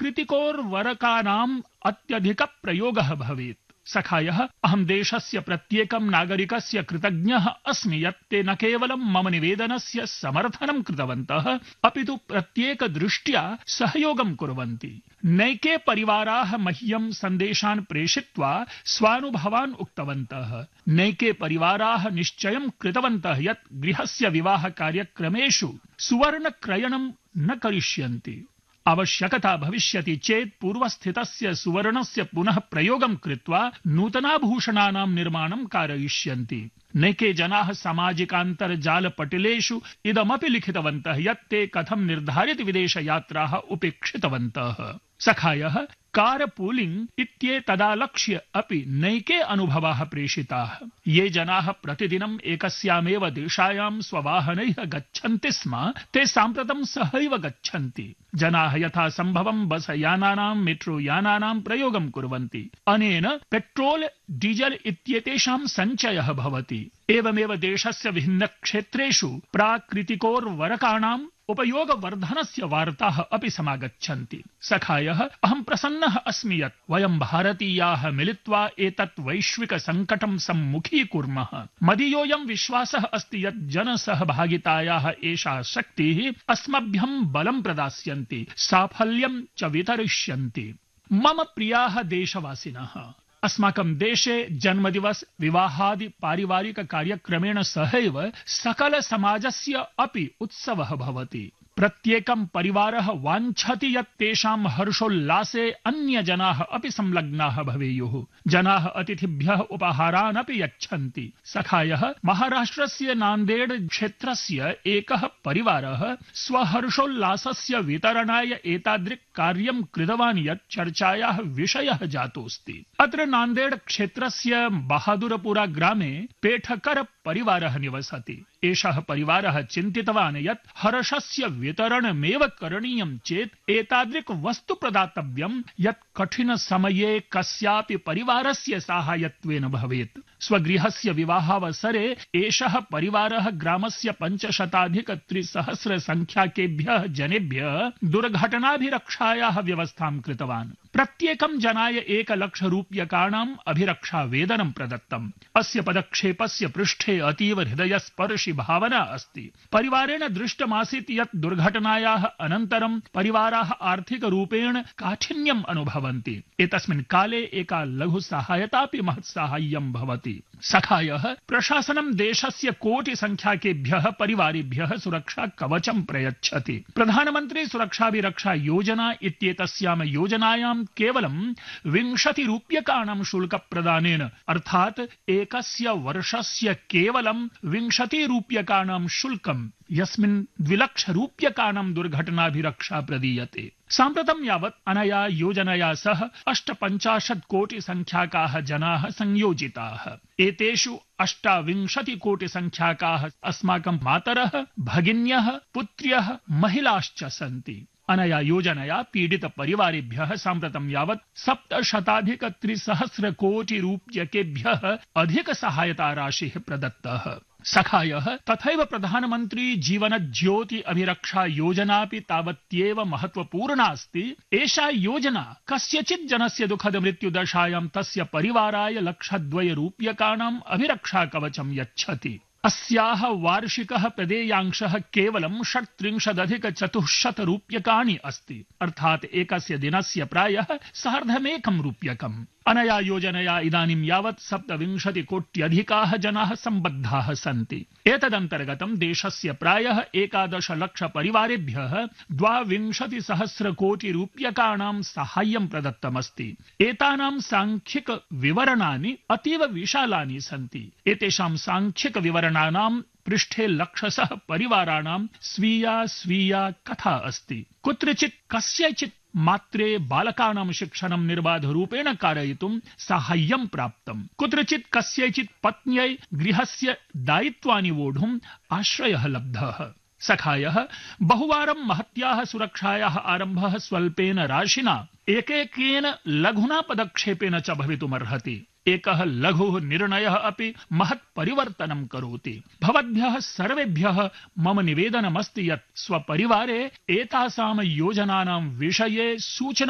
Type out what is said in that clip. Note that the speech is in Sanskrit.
प्राकृतिकोर्वरकानाम् अत्यधिकप्रयोगः भवेत्। सखायः, अहं देशस्य प्रत्येकं नागरिकस्य कृतज्ञः अस्मि यत् ते न केवलं मम निवेदनस्य समर्थनं कृतवन्तः, अपितु प्रत्येकदृष्ट्या सहयोगं कुर्वन्ति। नैके परिवाराः मह्यं सन्देशान् प्रेषयित्वा स्वानुभवान् उक्तवन्तः। नैके परिवाराः निश्चयं कृतवन्तः यत् गृहस्य विवाहकार्यक्रमेषु सुवर्णक्रयणं न करिष्यन्ति। आवश्यकता भविष्यति चेत् पूर्वस्थितस्य सुवर्णस्य पुनः प्रयोगं कृत्वा नूतनाभूषणानां निर्माणं कारयिष्यन्ति। नैके जनाः सामाजिकान्तर्जालपटलेषु इदमपि लिखितवन्तः यत् ते कथं निर्धारितविदेशयात्राः उपेक्षितवन्तः। सखायः, कार पूलिंग इत्येतदालक्ष्य अपि नैके अनुभवाः प्रेषिताः। ये जनाः प्रतिदिनम् एकस्यामेव देशायां स्ववाहनैः गच्छन्ति स्म, ते साम्प्रतं सहैव गच्छन्ति। जनाः यथा सम्भवं बसयानानां, मेट्रोयानानां प्रयोगं कुर्वन्ति। अनेन पेट्रोल, डीजल इत्येतेषां सञ्चयः भवति। एवमेव देशस्य विभिन्नक्षेत्रेषु प्राकृतिकोर्वरकाणाम् उपयोगवर्धनस्य वार्ताः अपि समागच्छन्ति। सखायः, अहं प्रसन्नः अस्मि यत् वयं भारतीयाः मिलित्वा एतत् वैश्विकसङ्कटं सम्मुखीकुर्मः। मदीयोऽयं विश्वासः अस्ति यत् जनसहभागितायाः एषा शक्तिः अस्मभ्यं बलं प्रदास्यन्ति, साफल्यं च वितरिष्यन्ति। मम प्रियाः देशवासिनः, अस्माकं देशे जन्मदिवस, विवाहादि पारिवारिक कार्यक्रमेण सहैव सकल समाजस्य अपि उत्सवः भवति। प्रत्येकं परिवारः वाञ्छति यत् तेषां हर्षोल्लासे अन्यजनाः अपि संलग्नाः भवेयुः। जनाः अतिथिभ्यः उपहारान् अपि यच्छन्ति। सखायः, महाराष्ट्रस्य नान्देड क्षेत्रस्य एकः परिवारः स्वहर्षोल्लासस्य वितरणाय एतादृक् कार्यं कृतवान् यत् चर्चायाः विषयः जातोऽस्ति। अत्र नान्देड क्षेत्रस्य बहादुरपुरा ग्रामे पेठकर परिवारः निवसति। एषः परिवारः चिन्तितवान् यत् हर्षस्य वितरणमेव करणीयं चेत् एतादृक् वस्तु प्रदातव्यं यत् कठिनसमये कस्यापि परिवारस्य साहाय्यत्वेन भवेत्। स्वगृहस्य विवाहावसरे एषः परिवारः ग्रामस्य 500,300 संख्याकेभ्यः जनेभ्यः दुर्घटनाभिरक्षायाः व्यवस्थां कृतवान्। प्रत्येकं जनाय 1,00,000 अभिरक्षावेदनं प्रदत्तम्। अस्य पदक्षेपस्य पृष्ठे अतीव हृदयस्पर्शि भावना अस्ति। परिवारेण दृष्टमासीत् यत् दुर्घटनायाः अनन्तरं परिवाराः आर्थिकरूपेण काठिन्यम् अनुभवन्ति। एतस्मिन् काले एका लघु सहायतापि महत् साहाय्यं भवति। सखायः, प्रशासनं देशस्य कोटिसंख्याकेभ्यः परिवारेभ्यः सुरक्षा कवचं प्रयच्छति। प्रधानमन्त्री सुरक्षाभिरक्षा योजना इत्येतस्यां योजनायां केवलं 20 रूप्यकाणां शुल्कप्रदानेन, अर्थात् एकस्य वर्षस्य केवलं 20 रूप्यकाणां शुल्कं, यस्मिन् 2,00,000 रूप्यकाणां दुर्घटनाभिरक्षा प्रदीयते। साम्प्रतं यावत् अनया योजनया सह 58 कोटि संख्याकाः जनाः संयोजिताः। एतेषु 28 कोटि संख्याकाः अस्माकं मातरः, भगिन्यः, पुत्र्यः, महिलाश्च सन्ति। अनया योजनया पीडित परिवारेभ्यः साम्प्रतं यावत् 7,00,300 कोटि रूप्यकेभ्यः अधिक सहायता राशिः प्रदत्तः। सखायः, तथैव प्रधानमन्त्री जीवन ज्योति अभिरक्षा योजनापि तावत्येव महत्वपूर्णा अस्ति। एषा योजना कस्यचित् जनस्य दुःखद मृत्युदशायां तस्य परिवाराय 1,02 रूप्यकाणाम् अभिरक्षा कवचं यच्छति। अस्याः वार्षिकः प्रदेयांशः केवलं 37,400 रूप्यकाणि अस्ति, अर्थात् एकस्य दिनस्य प्रायः 1,50 रूप्यकम्। अनया योजनया इदानीं यावत् 27 कोट्यधिकाः जनाः सम्बद्धाः सन्ति। एतदन्तर्गतं देशस्य प्रायः 11 लक्ष परिवारेभ्यः 22,000 कोटि रूप्यकाणां साहाय्यं प्रदत्तमस्ति। एतानां सांख्यिक विवरणानि अतीव विशालानि सन्ति। एतेषां सांख्यिक विवरणानां पृष्ठे लक्षशः परिवाराणां स्वीया कथा अस्ति। कुत्रचित् कस्यचित् मात्रे बालकानां शिक्षणं निर्बाधरूपेण कारयितुं साहाय्यं प्राप्तम्। कुत्रचित् कस्यचित् पत्न्यै गृहस्य दायित्वानि वोढुम् आश्रयः लब्धः। सखायः, बहुवारं महत्याः सुरक्षायाः आरम्भः स्वल्पेन राशिना, एकेकेन लघुना पदक्षेपेन च भवितुमर्हति। एकः लघुः निर्णयः अपि महत् परिवर्तनं करोति। भवद्भ्यः सर्वेभ्यः मम निवेदनमस्ति यत् स्वपरिवारे एतासां योजनानां विषये सूचना